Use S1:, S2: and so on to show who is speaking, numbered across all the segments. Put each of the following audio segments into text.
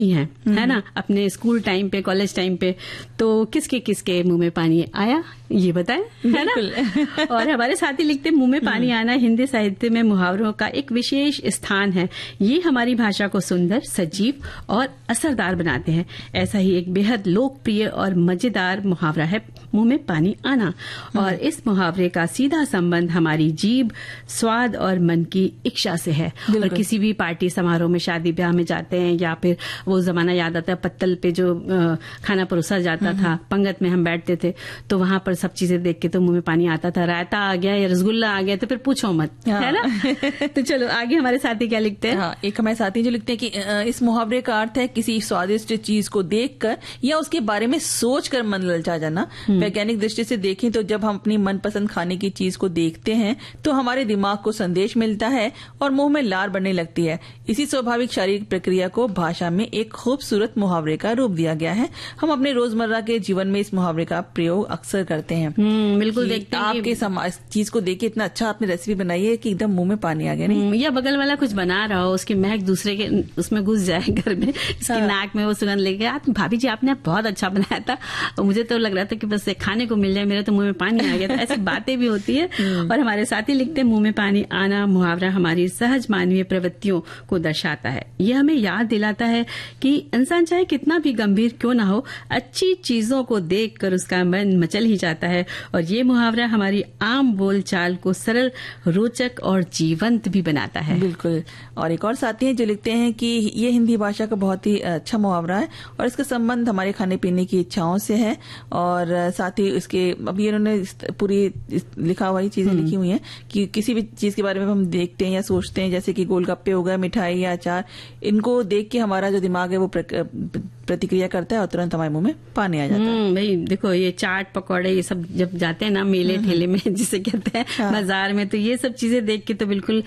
S1: है ना, अपने स्कूल टाइम पे, कॉलेज टाइम पे, तो किसके किसके मुंह में पानी आया ये बताएं, है ना। और हमारे साथी लिखते मुंह में पानी आना हिंदी साहित्य में मुहावरों का एक विशेष स्थान है। ये हमारी भाषा को सुंदर, सजीव और असरदार बनाते हैं। ऐसा ही एक बेहद लोकप्रिय और मजेदार मुहावरा है मुंह में पानी आना। और इस मुहावरे का सीधा संबंध हमारी जीभ, स्वाद और मन की इच्छा से है। और किसी भी पार्टी समारोह में, शादी ब्याह में जाते हैं, या फिर वो जमाना याद आता है पत्तल पे जो खाना परोसा जाता था, पंगत में हम बैठते थे, तो वहां पर सब चीजें देख के तो मुंह में पानी आता था। रायता आ गया या रसगुल्ला आ गया तो फिर पूछो मत, है ना। तो चलो आगे हमारे साथी क्या लिखते हैं।
S2: हाँ, एक हमारे साथी जो लिखते हैं कि इस मुहावरे का अर्थ है किसी स्वादिष्ट चीज को देखकर या उसके बारे में सोचकर मन ललचा जाना। वैज्ञानिक दृष्टि से देखें तो जब हम अपनी मनपसंद खाने की चीज को देखते हैं तो हमारे दिमाग को संदेश मिलता है और मुंह में लार बढ़ने लगती है। इसी स्वाभाविक शारीरिक प्रक्रिया को भाषा में एक खूबसूरत मुहावरे का रूप दिया गया है। हम अपने रोजमर्रा के जीवन में इस मुहावरे का प्रयोग अक्सर करते हैं।
S1: बिल्कुल देखते हैं
S2: आपके चीज को देख के इतना अच्छा आपने रेसिपी बनाई है कि एकदम मुंह में पानी आ गया। नहीं,
S1: या बगल वाला कुछ बना रहा हो, उसकी महक दूसरे के उसमें घुस जाए घर में, इसकी नाक में वो सुगंध लेके, भाभी जी आपने बहुत अच्छा बनाया था, और मुझे तो लग रहा था कि बस खाने को मिल जाए, मेरे तो मुंह में पानी आ गया था। ऐसी बातें भी होती है। और हमारे साथी लिखते हैं मुंह में पानी आना मुहावरा हमारी सहज मानवीय प्रवृत्तियों को दर्शाता है। यह हमें याद दिलाता है कि इंसान चाहे कितना भी गंभीर क्यों ना हो, अच्छी चीजों को देखकर उसका मन मचल ही जाता है। और ये मुहावरा हमारी आम बोलचाल को सरल, रोचक और जीवंत भी बनाता है।
S2: बिल्कुल। और एक और साथी हैं जो लिखते हैं कि ये हिंदी भाषा का बहुत ही अच्छा मुहावरा है और इसका संबंध हमारे खाने पीने की इच्छाओं से है। और साथ ही इसके अभी इन्होंने पूरी लिखा हुआ ही चीजें लिखी हुई हैं कि किसी भी चीज के बारे में हम देखते हैं या सोचते हैं, जैसे कि गोलगप्पे हो गए, मिठाई या अचार, इनको देख के हमारा जो दिमाग है वो प्रतिक्रिया करता है और तुरंत हमारे मुंह में पानी आ जाता है।
S1: भाई देखो, ये चाट पकौड़े ये सब जब जाते हैं ना मेले ठेले में जिसे कहते हैं बाजार में, तो ये सब चीजें देख के तो बिल्कुल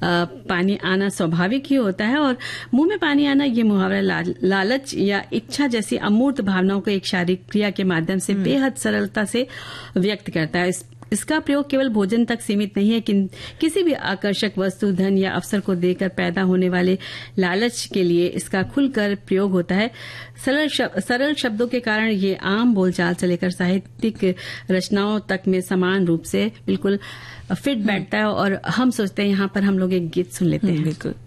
S1: पानी आना स्वाभाविक ही होता है। और मुंह में पानी आना ये मुहावरा लालच या इच्छा जैसी अमूर्त भावनाओं को एक शारीरिक क्रिया के माध्यम से बेहद सरलता से व्यक्त करता है। इसका प्रयोग केवल भोजन तक सीमित नहीं है, किसी भी आकर्षक वस्तु, धन या अवसर को देकर पैदा होने वाले लालच के लिए इसका खुलकर प्रयोग होता है। सरल शब्दों के कारण ये आम बोलचाल से लेकर साहित्यिक रचनाओं तक में समान रूप से बिल्कुल फिट बैठता है। और हम सोचते हैं यहाँ पर हम लोग एक गीत सुन लेते हैं।
S2: बिल्कुल।